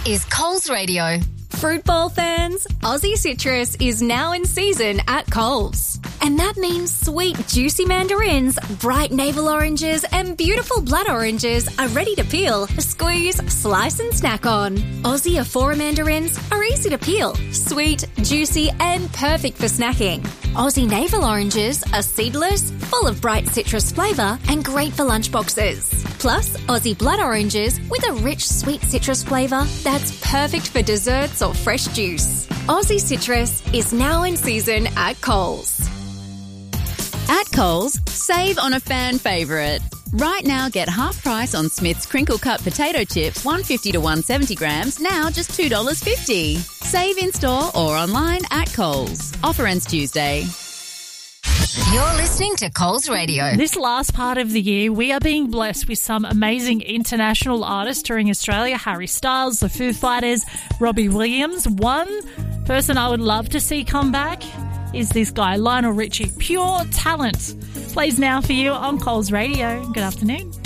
is Coles Radio. Fruit bowl fans, Aussie Citrus is now in season at Coles. And that means sweet, juicy mandarins, bright navel oranges and beautiful blood oranges are ready to peel, squeeze, slice and snack on. Aussie Afora mandarins are easy to peel, sweet, juicy and perfect for snacking. Aussie navel oranges are seedless, full of bright citrus flavour and great for lunchboxes. Plus, Aussie blood oranges with a rich sweet citrus flavour that's perfect for desserts or fresh juice. Aussie Citrus is now in season at Coles. At Coles, save on a fan favourite. Right now, get half price on Smith's crinkle cut potato chips, 150 to 170 grams, now just $2.50. Save in store or online at Coles. Offer ends Tuesday. You're listening to Coles Radio. This last part of the year, we are being blessed with some amazing international artists touring Australia. Harry Styles, the Foo Fighters, Robbie Williams. One person I would love to see come back is this guy, Lionel Richie. Pure talent. Plays now for you on Coles Radio. Good afternoon.